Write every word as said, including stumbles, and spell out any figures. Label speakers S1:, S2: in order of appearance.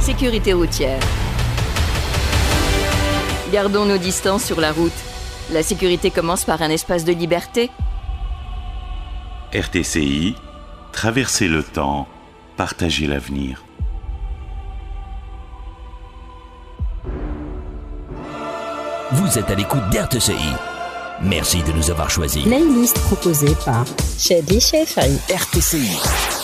S1: Sécurité routière. Gardons nos distances sur la route. La sécurité commence par un espace de liberté.
S2: R T C I, traverser le temps, partager l'avenir.
S3: Vous êtes à l'écoute d'R T C I. Merci de nous avoir choisis.
S4: Playlist proposée par Shady Shefari.
S3: R T C I.